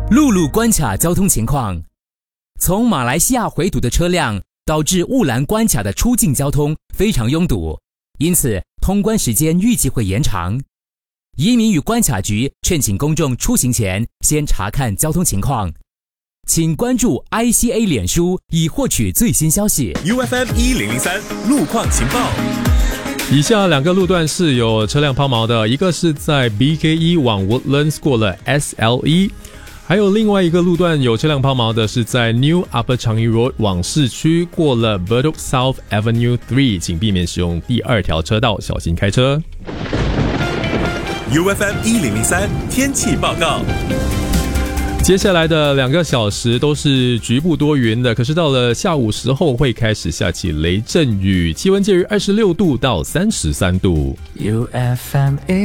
陆路关卡交通情况，从马来西亚回堵的车辆导致雾兰关卡的出境交通非常拥堵，因此通关时间预计会延长。移民与关卡局劝请公众出行前先查看交通情况，请关注 ICA 脸书以获取最新消息。 UFM 1003路况情报。 以下两个路段是有车辆抛锚的，一个是在 BKE 往 Woodlands 过了 SLE， 还有另外一个路段有车辆抛锚的是在 New Upper Changi Road 往市区过了 Bedok South Avenue 3， 请避免使用第二条车道，小心开车。 UFM 1003天气报告。 接下来的2个小时都是局部多云的，可是到了下午时候会开始下起雷阵雨，气温介于26度到33度。 UFM